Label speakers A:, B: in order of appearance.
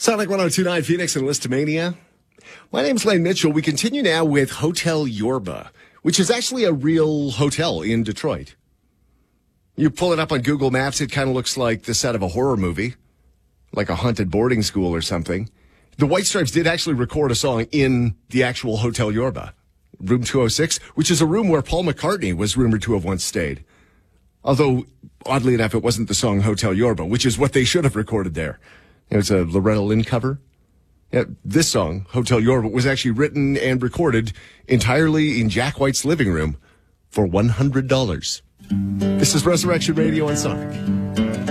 A: Sonic 102.9 Phoenix and Listomania. My name's Lane Mitchell. We continue now with Hotel Yorba, which is actually a real hotel in Detroit. You pull it up on Google Maps, it kind of looks like the set of a horror movie, like a haunted boarding school or something. The White Stripes did actually record a song in the actual Hotel Yorba, room 206, which is a room where Paul McCartney was rumored to have once stayed. Although, oddly enough, it wasn't the song Hotel Yorba, which is what they should have recorded there. It was a Loretta Lynn cover. Yeah, this song, Hotel Yorba, was actually written and recorded entirely in Jack White's living room for $100. This is Resurrection Radio on Sonic.